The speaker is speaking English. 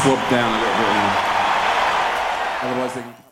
swab down a little bit. Otherwise they can...